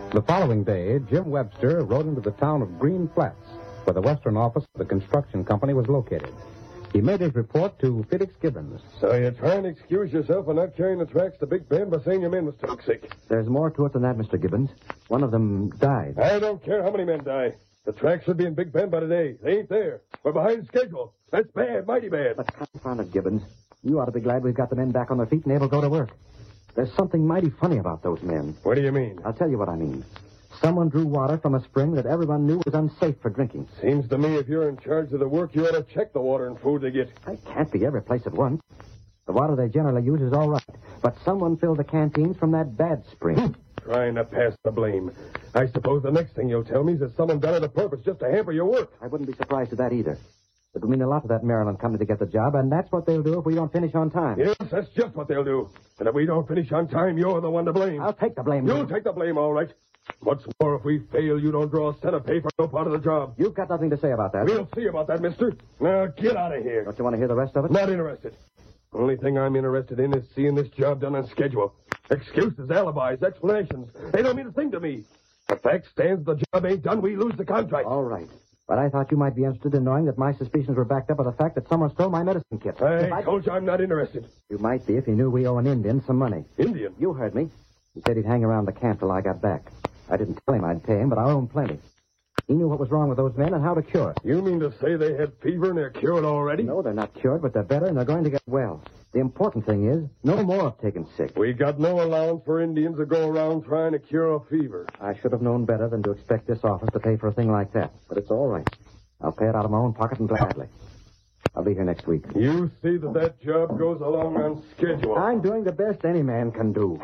The following day, Jim Webster rode into the town of Green Flats, where the western office of the construction company was located. He made his report to Felix Gibbons. So you're trying to excuse yourself for not carrying the tracks to Big Bend by saying your men was toxic. There's more to it than that, Mr. Gibbons. One of them died. I don't care how many men die. The tracks should be in Big Bend by today. They ain't there. We're behind schedule. That's bad, mighty bad. But confound it, Gibbons. You ought to be glad we've got the men back on their feet and able to go to work. There's something mighty funny about those men. What do you mean? I'll tell you what I mean. Someone drew water from a spring that everyone knew was unsafe for drinking. Seems to me if you're in charge of the work, you ought to check the water and food they get. I can't be every place at once. The water they generally use is all right, but someone filled the canteens from that bad spring. Trying to pass the blame. I suppose the next thing you'll tell me is that someone done it on purpose just to hamper your work. I wouldn't be surprised at that either. It would mean a lot to that Maryland company to get the job, and that's what they'll do if we don't finish on time. Yes, that's just what they'll do. And if we don't finish on time, you're the one to blame. I'll take the blame. You'll take the blame, all right. What's more, if we fail, you don't draw a cent of pay for no part of the job. You've got nothing to say about that. We'll see about that, mister. Now, get out of here. Don't you want to hear the rest of it? Not interested. Only thing I'm interested in is seeing this job done on schedule. Excuses, alibis, explanations. They don't mean a thing to me. The fact stands the job ain't done, we lose the contract. All right. But I thought you might be interested in knowing that my suspicions were backed up by the fact that someone stole my medicine kit. I told you I'm not interested. You might be if you knew we owe an Indian some money. Indian? You heard me. He said he'd hang around the camp till I got back. I didn't tell him I'd pay him, but I owe him plenty. He knew what was wrong with those men and how to cure it. You mean to say they had fever and they're cured already? No, they're not cured, but they're better and they're going to get well. The important thing is, no more of taking sick. We got no allowance for Indians to go around trying to cure a fever. I should have known better than to expect this office to pay for a thing like that. But it's all right. I'll pay it out of my own pocket and gladly. I'll be here next week. You see that job goes along on schedule. I'm doing the best any man can do.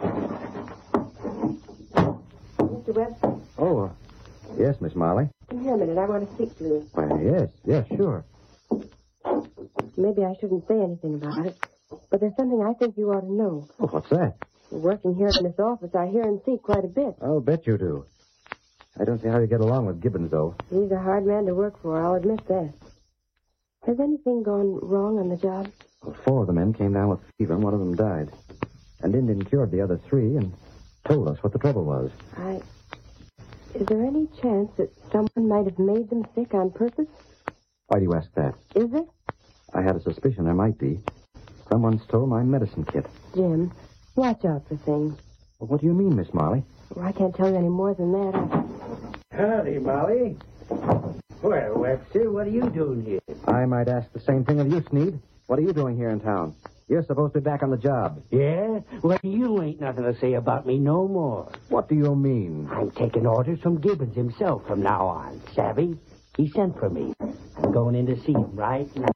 Mr. Webster? Oh, yes, Miss Molly. Come here a minute. I want to speak to you. Well, yes, sure. Maybe I shouldn't say anything about it, but there's something I think you ought to know. Oh, what's that? Working here in this office, I hear and see quite a bit. I'll bet you do. I don't see how you get along with Gibbons, though. He's a hard man to work for, I'll admit that. Has anything gone wrong on the job? Well, 4 of the men came down with fever, and one of them died. And Indian cured the other 3 and told us what the trouble was. Is there any chance that someone might have made them sick on purpose? Why do you ask that? Is there? I had a suspicion there might be. Someone stole my medicine kit. Jim, watch out for things. Well, what do you mean, Miss Molly? Well, I can't tell you any more than that. Howdy, Molly. Well, Webster, what are you doing here? I might ask the same thing of you, Sneed. What are you doing here in town? You're supposed to be back on the job. Yeah? Well, you ain't nothing to say about me no more. What do you mean? I'm taking orders from Gibbons himself from now on, savvy? He sent for me. I'm going in to see him right now.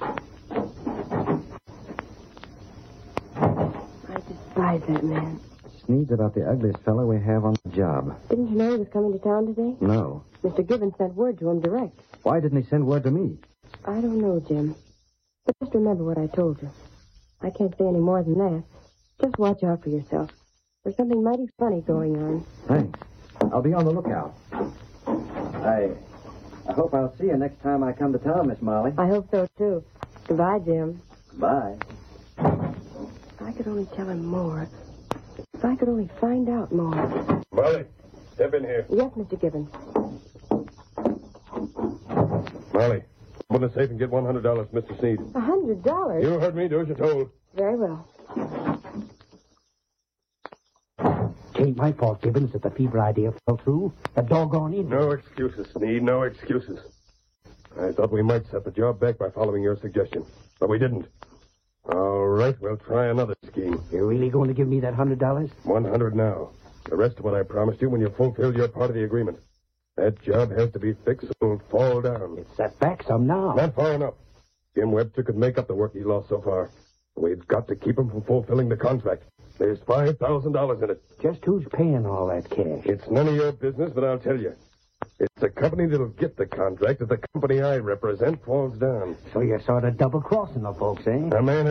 I despise that man. Sneed's about the ugliest fellow we have on the job. Didn't you know he was coming to town today? No. Mr. Gibbons sent word to him direct. Why didn't he send word to me? I don't know, Jim. But just remember what I told you. I can't say any more than that. Just watch out for yourself. There's something mighty funny going on. Thanks. I'll be on the lookout. I hope I'll see you next time I come to town, Miss Molly. I hope so, too. Goodbye, Jim. Bye. If I could only tell him more. If I could only find out more. Molly, step in here. Yes, Mr. Gibbons. Molly, open the safe and get $100, Mr. Sneed. $100? You heard me. Do as you're told. Very well. It ain't my fault, Gibbons, that the fever idea fell through. The doggone Indian. No excuses, Sneed. No excuses. I thought we might set the job back by following your suggestion, but we didn't. All right, we'll try another scheme. You're really going to give me that $100? 100 now. The rest of what I promised you when you fulfilled your part of the agreement. That job has to be fixed so it'll fall down. It's that back some now. Not far enough. Jim Webster could make up the work he lost so far. We've got to keep him from fulfilling the contract. There's $5,000 in it. Just who's paying all that cash? It's none of your business, but I'll tell you. It's the company that'll get the contract if the company I represent falls down. So you're sort of double-crossing the folks, eh? A man